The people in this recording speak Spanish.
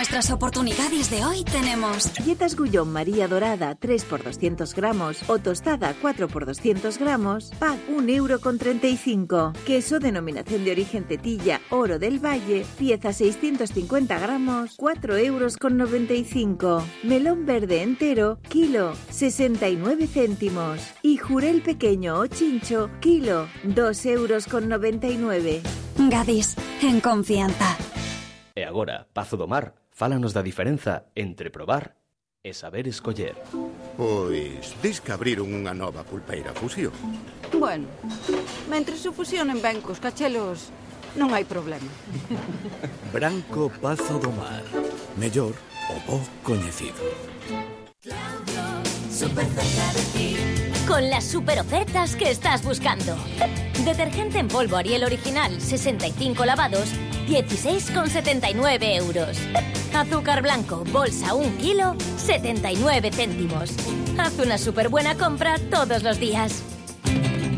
nuestras oportunidades de hoy tenemos galletas Gullón María Dorada 3 por 200 gramos o tostada 4 por 200 gramos, pack 1,35 €. Queso denominación de origen Tetilla Oro del Valle, pieza 650 gramos, 4,95 €. Melón verde entero, kilo, 69 céntimos. Y jurel pequeño o chincho, kilo, 2,99 €. Gadis, en confianza. E agora, Pazo do Mar, fálanos da diferenza entre probar e saber escoller. Pois, dis que abriron unha nova pulpeira fusión. Bueno, mentres se fusionen ben cos cachelos, non hai problema. Branco Pazo do Mar. Mellor o bo coñecido. Con las super ofertas que estás buscando. Detergente en polvo Ariel original, 65 lavados, 16,79 €. Azúcar blanco, bolsa 1 kilo, 79 céntimos. Haz una súper buena compra todos los días.